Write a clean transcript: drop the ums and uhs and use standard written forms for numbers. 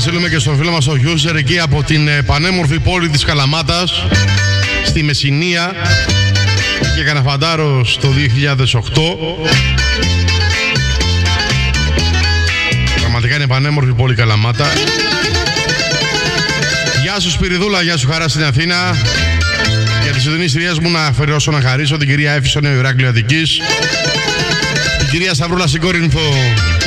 στείλουμε και στον φίλο μας ο User εκεί από την πανέμορφη πόλη της Καλαμάτας, στη Μεσσηνία, και Καναφαντάρος το 2008. Πραγματικά είναι πανέμορφη πόλη Καλαμάτα. Γεια σου Σπυριδούλα, γεια σου Χαρά στην Αθήνα. Για τις συντονίστριές μου να αφαιρώσω να χαρίσω την κυρία Έφη στο Νέο Ηράκλειο Αττικής, την κυρία Σταυρούλα στην Κόρινθο